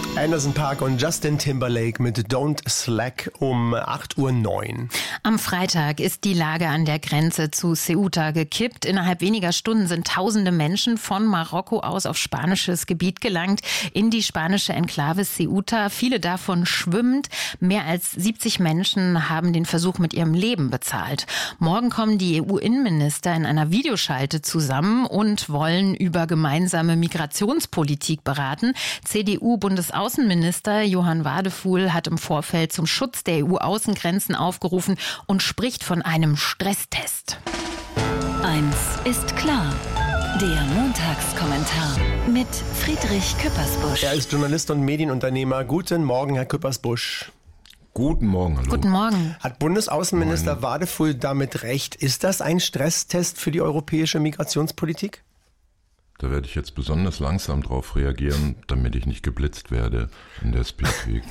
Anderson .Paak und Justin Timberlake mit Don't Slack um 8:09 Uhr. Am Freitag ist die Lage an der Grenze zu Ceuta gekippt. Innerhalb weniger Stunden sind tausende Menschen von Marokko aus auf spanisches Gebiet gelangt, in die spanische Enklave Ceuta. Viele davon schwimmend. Mehr als 70 Menschen haben den Versuch mit ihrem Leben bezahlt. Morgen kommen die EU-Innenminister in einer Videoschalte zusammen und wollen über gemeinsame Migrationspolitik beraten. CDU-Bundesaußenminister Johann Wadefuhl hat im Vorfeld zum Schutz der EU-Außengrenzen aufgerufen und spricht von einem Stresstest. Eins ist klar. Der Montagskommentar mit Friedrich Küppersbusch. Er ist Journalist und Medienunternehmer. Guten Morgen, Herr Küppersbusch. Guten Morgen, hallo. Guten Morgen. Hat Bundesaußenminister Wadefuhl damit recht? Ist das ein Stresstest für die europäische Migrationspolitik? Da werde ich jetzt besonders langsam drauf reagieren, damit ich nicht geblitzt werde in der Speedweek.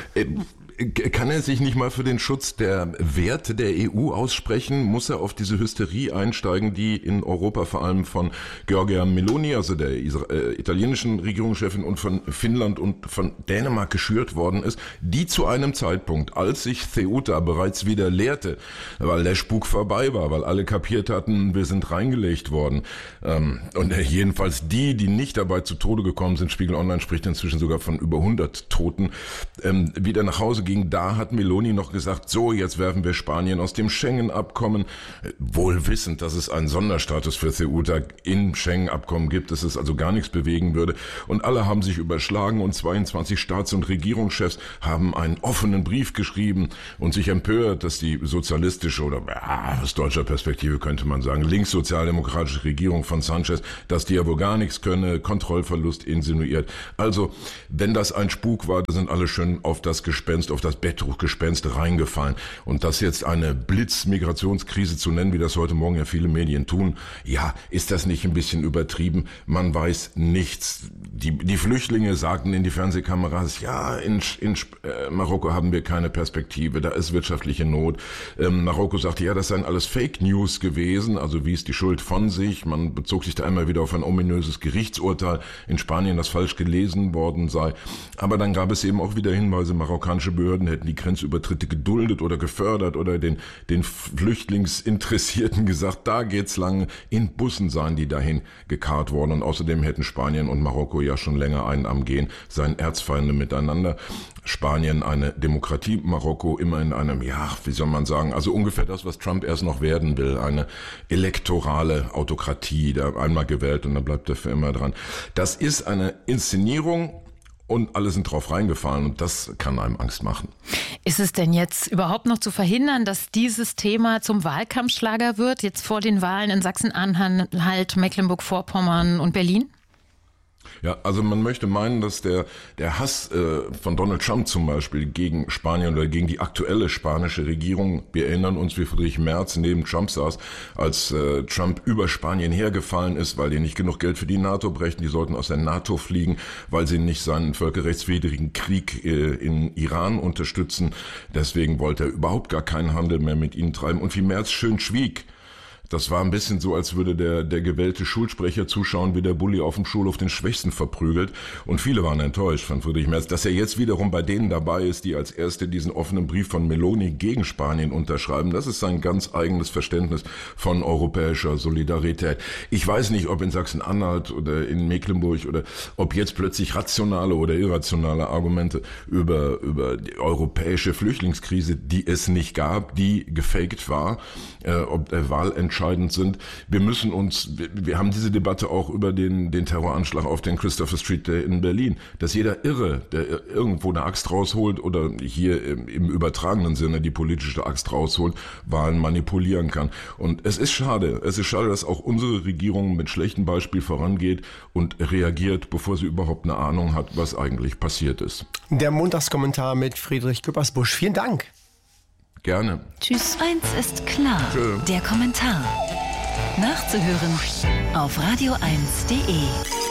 Kann er sich nicht mal für den Schutz der Werte der EU aussprechen? Muss er auf diese Hysterie einsteigen, die in Europa vor allem von Giorgia Meloni, also der italienischen Regierungschefin, und von Finnland und von Dänemark geschürt worden ist, die zu einem Zeitpunkt, als sich Ceuta bereits wieder leerte, weil der Spuk vorbei war, weil alle kapiert hatten, wir sind reingelegt worden. Und jedenfalls die nicht dabei zu Tode gekommen sind, Spiegel Online spricht inzwischen sogar von über 100 Toten, wieder nach Hause ging, da hat Meloni noch gesagt, so, jetzt werfen wir Spanien aus dem Schengen-Abkommen, wohl wissend, dass es einen Sonderstatus für Ceuta im Schengen-Abkommen gibt, dass es also gar nichts bewegen würde. Und alle haben sich überschlagen und 22 Staats- und Regierungschefs haben einen offenen Brief geschrieben und sich empört, dass die sozialistische oder aus deutscher Perspektive könnte man sagen, linkssozialdemokratische Regierung von Sanchez, dass die ja wohl gar nichts könne, Kontrollverlust insinuiert. Also, wenn das ein Spuk war, da sind alle schön auf das Gespenst, auf das Betttuchgespenst reingefallen. Und das jetzt eine Blitzmigrationskrise zu nennen, wie das heute Morgen ja viele Medien tun, ja, ist das nicht ein bisschen übertrieben? Man weiß nichts. Die Flüchtlinge sagten in die Fernsehkameras, ja, in Marokko haben wir keine Perspektive, da ist wirtschaftliche Not. Marokko sagte, ja, das seien alles Fake News gewesen, also wies die Schuld von sich. Man bezog sich da einmal wieder auf ein ominöses Gerichtsurteil in Spanien, das falsch gelesen worden sei. Aber dann gab es eben auch wieder Hinweise, marokkanische Behörden hätten die Grenzübertritte geduldet oder gefördert oder den Flüchtlingsinteressierten gesagt, da geht's lang. In Bussen seien die dahin gekarrt worden. Und außerdem hätten Spanien und Marokko ja schon länger einen am Gehen, seien Erzfeinde miteinander. Spanien eine Demokratie, Marokko immer in einem, ja, wie soll man sagen, also ungefähr das, was Trump erst noch werden will, eine elektorale Autokratie, der einmal gewählt und dann bleibt er für immer dran. Das ist eine Inszenierung, und alle sind drauf reingefallen und das kann einem Angst machen. Ist es denn jetzt überhaupt noch zu verhindern, dass dieses Thema zum Wahlkampfschlager wird, jetzt vor den Wahlen in Sachsen-Anhalt, Mecklenburg-Vorpommern und Berlin? Ja, also man möchte meinen, dass der Hass von Donald Trump zum Beispiel gegen Spanien oder gegen die aktuelle spanische Regierung, wir erinnern uns, wie Friedrich Merz neben Trump saß, als Trump über Spanien hergefallen ist, weil die nicht genug Geld für die NATO brächten, die sollten aus der NATO fliegen, weil sie nicht seinen völkerrechtswidrigen Krieg in Iran unterstützen. Deswegen wollte er überhaupt gar keinen Handel mehr mit ihnen treiben. Und wie Merz schön schwieg, das war ein bisschen so, als würde der gewählte Schulsprecher zuschauen, wie der Bulli auf dem Schulhof den Schwächsten verprügelt. Und viele waren enttäuscht von Friedrich Merz, dass er jetzt wiederum bei denen dabei ist, die als Erste diesen offenen Brief von Meloni gegen Spanien unterschreiben. Das ist sein ganz eigenes Verständnis von europäischer Solidarität. Ich weiß nicht, ob in Sachsen-Anhalt oder in Mecklenburg oder ob jetzt plötzlich rationale oder irrationale Argumente über die europäische Flüchtlingskrise, die es nicht gab, die gefaked war, ob der Wahlentscheidung sind. Wir haben diese Debatte auch über den Terroranschlag auf den Christopher Street Day in Berlin, dass jeder Irre, der irgendwo eine Axt rausholt oder hier im übertragenen Sinne die politische Axt rausholt, Wahlen manipulieren kann. Und es ist schade, dass auch unsere Regierung mit schlechtem Beispiel vorangeht und reagiert, bevor sie überhaupt eine Ahnung hat, was eigentlich passiert ist. Der Montagskommentar mit Friedrich Küppersbusch. Vielen Dank. Gerne. Tschüss. Eins ist klar. Der Kommentar. Nachzuhören auf radio1.de.